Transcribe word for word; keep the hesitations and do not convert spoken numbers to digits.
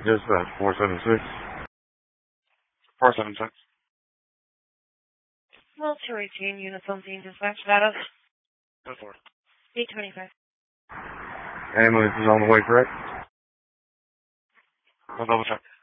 Dispatch, four seven six. four seven six. Well, two eighteen, units on scene, dispatch status. Go for it. eight twenty-five. Ambulance is on the way, correct? I'll double check.